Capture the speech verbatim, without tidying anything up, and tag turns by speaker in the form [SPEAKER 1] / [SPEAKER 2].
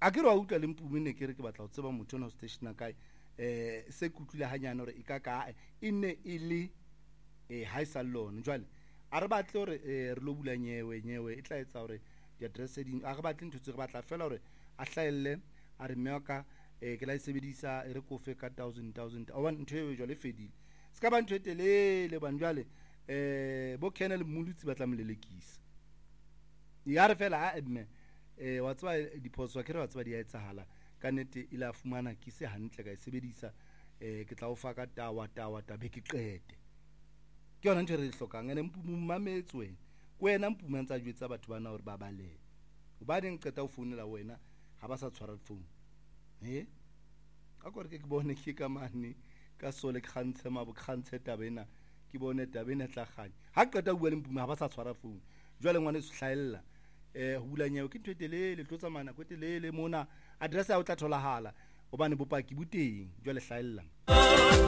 [SPEAKER 1] a ke re wa utlwa le Mpumi ne ke re ke batla go tseba motho no station kae eh se kutlile hanyane hore e ka ka e ne e le eh ha isa lona jwale a re batle hore re lo bula nyewe nyewe e tla etsa hore di address di a re batle ntho tse re batla fela hore a hlaelle a re mmeka eh ke la e sebedisa e re kofe ka one thousand thousand a one ntho e jwale fedile se ka ba ntho e telele ban jwale eh bo Kennel Mulutsi ba tla molelekisa ya re fela a emme eh wa tswa diphoso ke re wa tswa di a etsahala ka nete ile a fumana ke se hantle ka e sebedisa eh ke tla o fa ka tawa tawa tabe ke qete ke yona ntho re hlokang ene Mpumi mametswe wena Mpumi ntsa jwetsa batho bana hore ba bale ba ding qeta o founela wena ha ba sa tshwara phone eh ka gore ke bone ke ka mane ka sole ke kgantshe mabo kgantshe tabena ke bone tabena tla ganya ha qeta bua le Mpumi ha ba sa tshwara phone jwale ngwane se hlaella eh hula nyewe ke ntwetelele tlotsa mana kwetelele mona address ya o tla tholahala obane bopaki boteng jwale hlaella